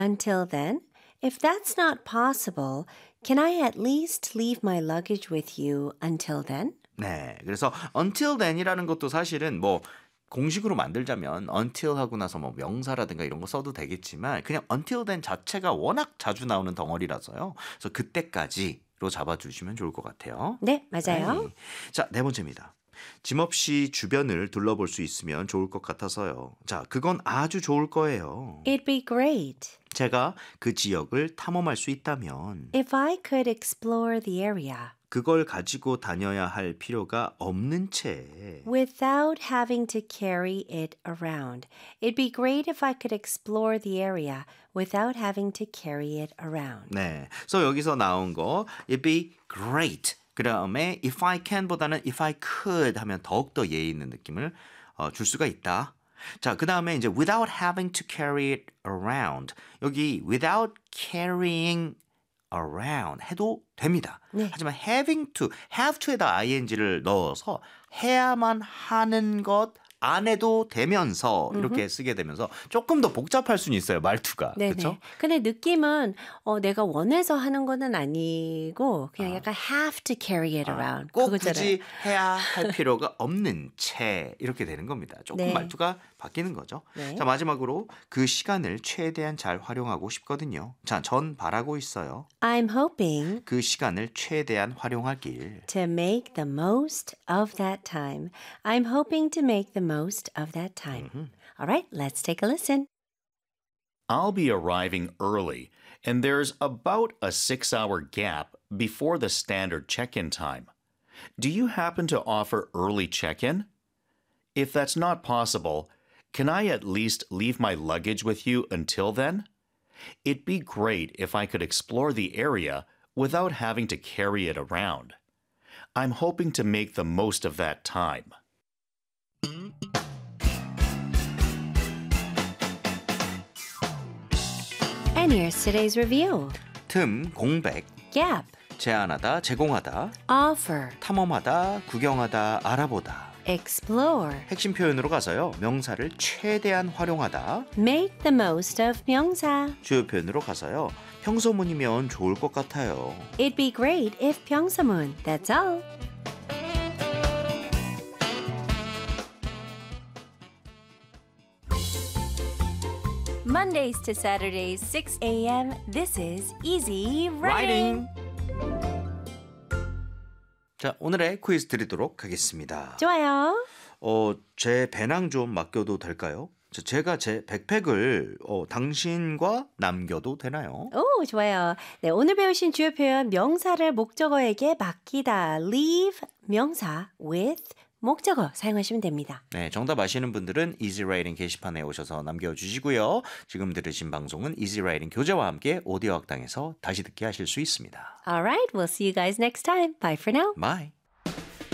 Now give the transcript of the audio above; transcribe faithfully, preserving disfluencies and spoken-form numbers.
Until then, if that's not possible, can I at least leave my luggage with you until then? 네, 그래서 until then이라는 것도 사실은 뭐 공식으로 만들자면 until 하고 나서 뭐 명사라든가 이런 거 써도 되겠지만 그냥 until then 자체가 워낙 자주 나오는 덩어리라서요. 그래서 그때까지로 잡아주시면 좋을 것 같아요. 네, 맞아요. 네. 자, 네 번째입니다. 짐 없이 주변을 둘러볼 수 있으면 좋을 것 같아서요. 자, 그건 아주 좋을 거예요. It'd be great 제가 그 지역을 탐험할 수 있다면 if I could explore the area 그걸 가지고 다녀야 할 필요가 없는 채 without having to carry it around. It'd be great if I could explore the area without having to carry it around. 네, 그래서 여기서 나온 거 it'd be great. 그 다음에 if I can보다는 if I could 하면 더욱더 예의 있는 느낌을 어, 줄 수가 있다. 자, 그 다음에 이제 without having to carry it around. 여기 without carrying around 해도 됩니다. 네. 하지만 having to, have to에다 ing를 넣어서 해야만 하는 것 안 해도 되면서 이렇게 쓰게 되면서 조금 더 복잡할 수는 있어요. 말투가. 네네. 그렇죠? 근데 느낌은 어, 내가 원해서 하는 거는 아니고 그냥 약간 have to carry it around. 꼭 그거잖아요. 굳이 해야 할 필요가 없는 채 이렇게 되는 겁니다. 조금 네. 말투가 바뀌는 거죠. 네. 자, 마지막으로 그 시간을 최대한 잘 활용하고 싶거든요. 자, 전 바라고 있어요. I'm hoping 그 시간을 최대한 활용하길. to make the most of that time. I'm hoping to make the most of that time. All right, let's take a listen. I'll be arriving early, and there's about a six hour gap before the standard check in time. Do you happen to offer early check in? If that's not possible, can I at least leave my luggage with you until then? It'd be great if I could explore the area without having to carry it around. I'm hoping to make the most of that time. And here's today's review. 틈, 공백, Gap, 제안하다, 제공하다, offer, 탐험하다, 구경하다, 알아보다. explore, 핵심 표현으로 가서요. 명사를 최대한 활용하다. make the most of 명사. 주요 표현으로 가서요. 평소문이면 좋을 것 같아요. It'd be great if 평소문. That's all. Mondays to Saturdays, six a.m. This is Easy Writing. 자, 오늘의 퀴즈 드리도록 하겠습니다. 좋아요. 어, 제 배낭 좀 맡겨도 될까요? 저- 제가 제 백팩을 어, 당신과 남겨도 되나요? 오, 좋아요. 네, 오늘 배우신 주요 표현 명사를 목적어에게 맡기다. leave 명사 with 목적어 사용하시면 됩니다. 네, 정답 아시는 분들은 Easy Writing 게시판에 오셔서 남겨주시고요. 지금 들으신 방송은 Easy Writing 교재와 함께 오디오 학당에서 다시 듣게 하실 수 있습니다. All right, we'll see you guys next time. Bye for now. Bye!